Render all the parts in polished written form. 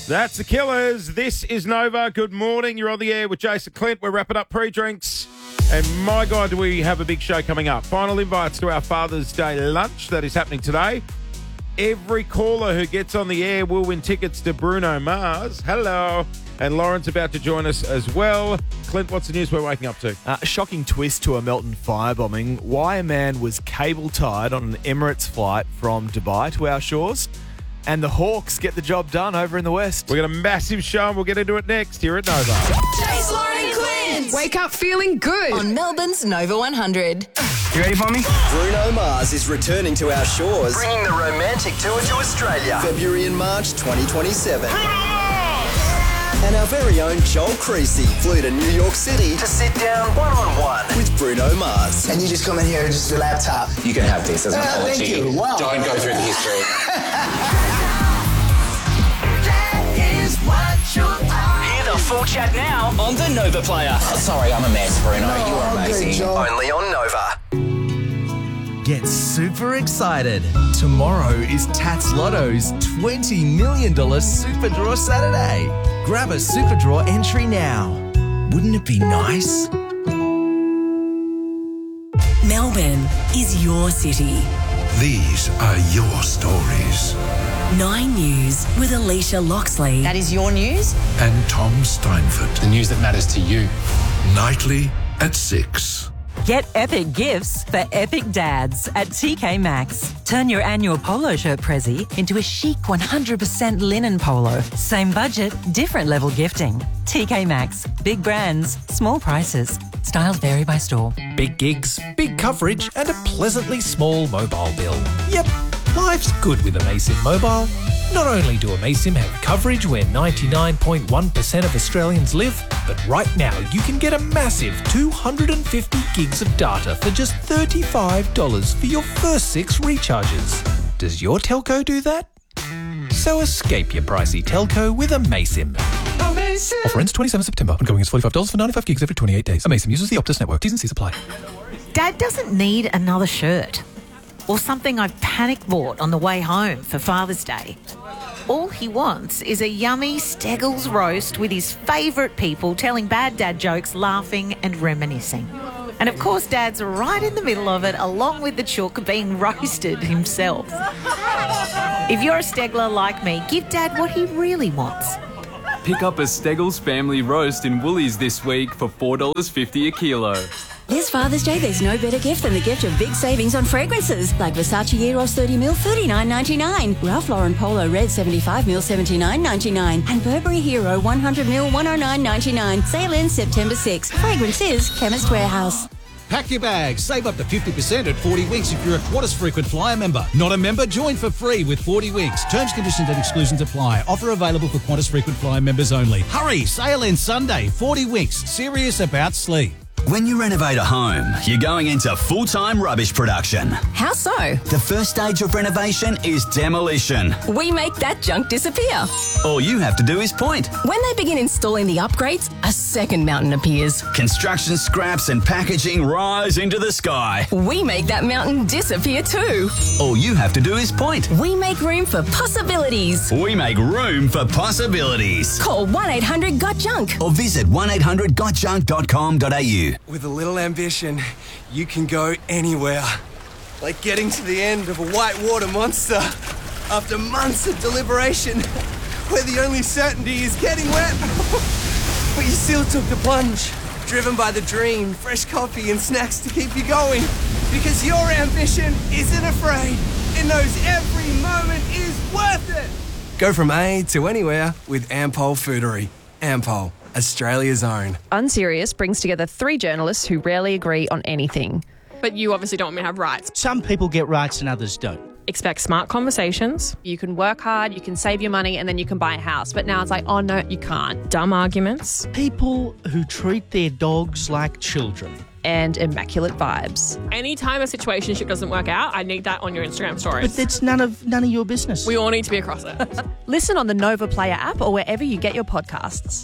That's the Killers. This is Nova. Good morning. You're on the air with Jason Clint. We're wrapping up pre-drinks. And my God, do we have a big show coming up. Final invites to our Father's Day lunch that is happening today. Every caller who gets on the air will win tickets to Bruno Mars. Hello. And Lauren's about to join us as well. Clint, what's the news we're waking up to? A shocking twist to a Melton firebombing. Why a man was cable-tied on an Emirates flight from Dubai to our shores. And the Hawks get the job done over in the West. We've got a massive show and we'll get into it next here at Nova. Jace, Lauren and Clint. Wake up feeling good. On Melbourne's Nova 100. You ready for me? Bruno Mars is returning to our shores, Bringing the romantic tour to Australia. February and March 2027. And our very own Joel Creasy flew to New York City To sit down one-on-one. with Bruno Mars. And you just come in here with just your laptop. You can have this as an apology. Thank you. Wow. Don't go through the history. Hear the full chat now on the Nova Player. Oh, sorry, I'm a mess, Bruno. You are amazing. Joel. Only on Nova. Get super excited. Tomorrow is Tats Lotto's $20 million Super Draw Saturday. Grab a Super Draw entry now. Wouldn't it be nice? Melbourne is your city. These are your stories. 9 News with Alicia Loxley. That is your news? And Tom Steinford. The news that matters to you. Nightly at 6. Get epic gifts for epic dads at TK Maxx. Turn your annual polo shirt prezi into a chic 100% linen polo. Same budget, different level gifting. TK Maxx. Big brands, small prices. Styles vary by store. Big gigs, big coverage, and a pleasantly small mobile bill. Yep, life's good with Amasim Mobile. Not only do Amasim have coverage where 99.1% of Australians live, but right now you can get a massive 250 gigs of data for just $35 for your first 6 recharges. Does your telco do that? So escape your pricey telco with Amasim. Offer ends 27 September. Ongoing is $45 for 95 gigs every 28 days. Amasim uses the Optus network. T's and C's apply. Dad doesn't need another shirt or something I've panic bought on the way home for Father's Day. All he wants is a yummy Steggles roast with his favourite people telling bad dad jokes, laughing and reminiscing. And of course, Dad's right in the middle of it, along with the chook being roasted himself. If you're a Stegler like me, give Dad what he really wants. Pick up a Steggles family roast in Woolies this week for $4.50 a kilo. This Father's Day, there's no better gift than the gift of big savings on fragrances. Like Versace Eros 30ml, $39.99. Ralph Lauren Polo Red 75ml, $79.99. And Burberry Hero 100ml, $109.99. Sale ends September 6. Fragrances, Chemist Warehouse. Pack your bags. Save up to 50% at 40 Winks if you're a Qantas Frequent Flyer member. Not a member? Join for free with 40 Winks. Terms, conditions and exclusions apply. Offer available for Qantas Frequent Flyer members only. Hurry! Sale ends Sunday. 40 Winks. Serious about sleep. When you renovate a home, you're going into full-time rubbish production. How so? The first stage of renovation is demolition. We make that junk disappear. All you have to do is point. When they begin installing the upgrades, a second mountain appears. Construction scraps and packaging rise into the sky. We make that mountain disappear too. All you have to do is point. We make room for possibilities. We make room for possibilities. Call 1-800-GOT-JUNK or visit 1800gotjunk.com.au. With a little ambition, you can go anywhere. Like getting to the end of a whitewater monster after months of deliberation, where the only certainty is getting wet. But you still took the plunge, driven by the dream, fresh coffee and snacks to keep you going. Because your ambition isn't afraid. It knows every moment is worth it. Go from A to anywhere with Ampol Foodery. Ampol, Australia's own. Unserious brings together 3 journalists who rarely agree on anything. But you obviously don't want me to have rights. Some people get rights and others don't. Expect smart conversations. You can work hard, you can save your money, and then you can buy a house. But now it's like, oh no, you can't. Dumb arguments. People who treat their dogs like children. And immaculate vibes. Anytime a situationship doesn't work out, I need that on your Instagram stories. But that's none of your business. We all need to be across it. Listen on the Nova Player app or wherever you get your podcasts.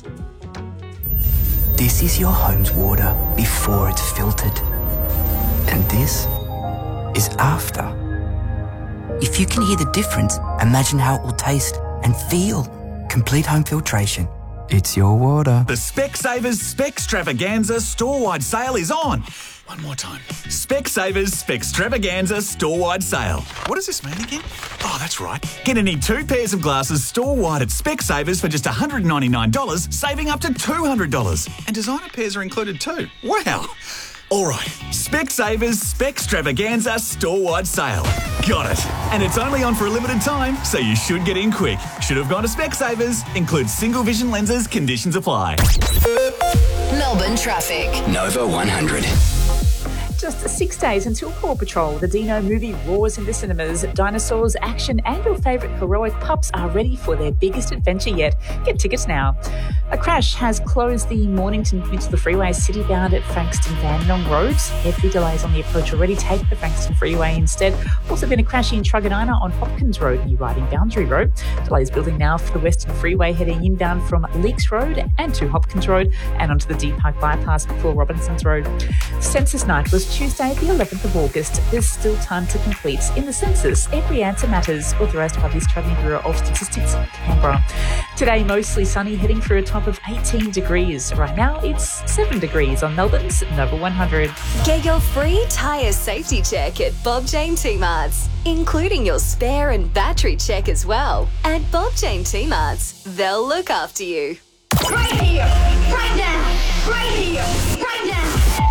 This is your home's water before it's filtered. And this is after. If you can hear the difference, imagine how it will taste and feel. complete home filtration. It's your water. The Specsavers Spextravaganza store-wide sale is on. One more time. Specsavers Spextravaganza store-wide sale. What does this mean again? Oh, that's right. Get any 2 pairs of glasses store-wide at Specsavers for just $199, saving up to $200. And designer pairs are included too. Wow. All right, Specsavers Spextravaganza store-wide sale. Got it. And it's only on for a limited time, so you should get in quick. Should have gone to Specsavers. Includes single vision lenses. Conditions apply. Melbourne traffic. Nova 100. Just 6 days until Paw Patrol, the Dino movie roars into cinemas. Dinosaurs, action and your favourite heroic pups are ready for their biggest adventure yet. Get tickets now. A crash has closed the Mornington Peninsula Freeway city-bound at Frankston Dandenong Road. Heavy delays on the approach already. Take the Frankston Freeway instead. Also been a crash in Truganina on Hopkins Road near Riding Boundary Road. Delays building now for the Western Freeway heading inbound from Leakes Road and to Hopkins Road and onto the Deep Park Bypass before Robinsons Road. Census night was Tuesday, the 11th of August. There's still time to complete. In the census, every answer matters. Authorised by the Australian Bureau of Statistics, Canberra. Today, mostly sunny, heading for a top of 18 degrees. Right now, it's 7 degrees on Melbourne's Nova 100. Get your free tyre safety check at Bob Jane T-Marts, including your spare and battery check as well. At Bob Jane T-Marts, they'll look after you. Right here, right now, right here, right now.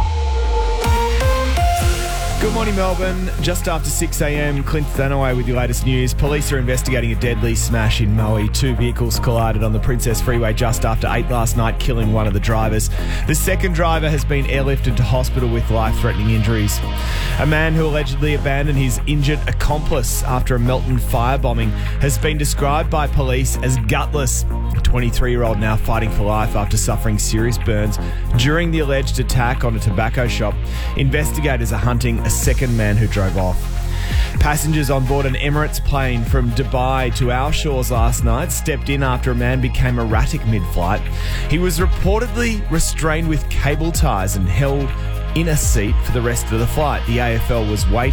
Good morning, Melbourne. Just after 6 a.m, Clint Thanaway with your latest news. Police are investigating a deadly smash in Moe. 2 vehicles collided on the Princess Freeway just after 8 last night, killing one of the drivers. The second driver has been airlifted to hospital with life-threatening injuries. A man who allegedly abandoned his injured accomplice after a Melton firebombing has been described by police as gutless. A 23-year-old now fighting for life after suffering serious burns during the alleged attack on a tobacco shop. Investigators are hunting a second man who drove off. Passengers on board an Emirates plane from Dubai to our shores last night stepped in after a man became erratic mid-flight. He was reportedly restrained with cable ties and held in a seat for the rest of the flight. The AFP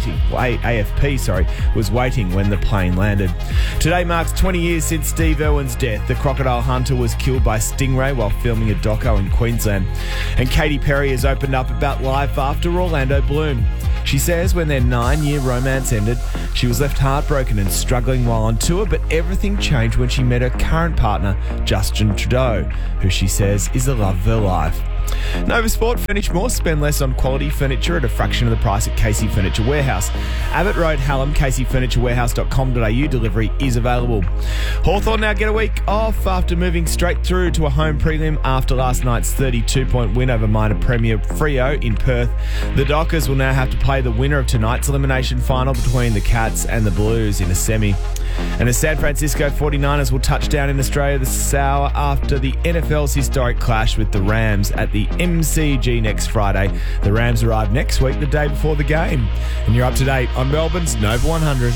was waiting when the plane landed. Today marks 20 years since Steve Irwin's death. The crocodile hunter was killed by stingray while filming a doco in Queensland. And Katy Perry has opened up about life after Orlando Bloom. She says when their 9-year romance ended, she was left heartbroken and struggling while on tour, but everything changed when she met her current partner, Justin Trudeau, who she says is the love of her life. Nova Sport, furnish more, spend less on quality furniture at a fraction of the price at Casey Furniture Warehouse. Abbott Road, Hallam, caseyfurniturewarehouse.com.au. Delivery is available. Hawthorn now get a week off after moving straight through to a home prelim after last night's 32-point win over minor premier Freo in Perth. The Dockers will now have to play the winner of tonight's elimination final between the Cats and the Blues in a semi. And the San Francisco 49ers will touch down in Australia this hour after the NFL's historic clash with the Rams at the MCG next Friday. The Rams arrive next week, the day before the game. And you're up to date on Melbourne's Nova 100.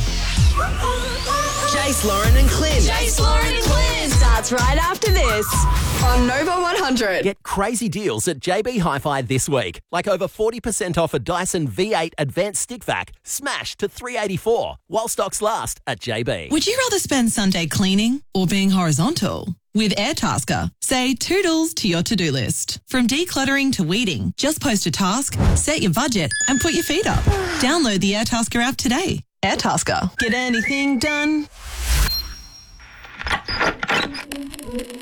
Jace, Lauren and Clint. Jace, Lauren and Clint starts right after this on Nova 100. Get crazy deals at JB Hi-Fi this week. Like over 40% off a Dyson V8 Advanced Stick Vac, smash to $384 while stocks last at JB. Would you rather spend Sunday cleaning or being horizontal? With Airtasker, say toodles to your to-do list. From decluttering to weeding, just post a task, set your budget and put your feet up. Download the Airtasker app today. Airtasker. Get anything done.